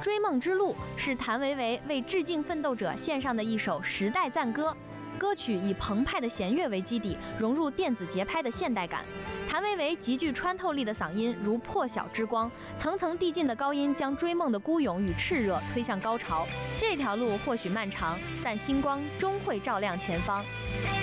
追梦之路》是谭维维为致敬奋斗者献上的一首时代赞歌。歌曲以澎湃的弦乐为基底，融入电子节拍的现代感。谭维维极具穿透力的嗓音如破晓之光，层层递进的高音将追梦的孤勇与炽热推向高潮。这条路或许漫长，但星光终会照亮前方。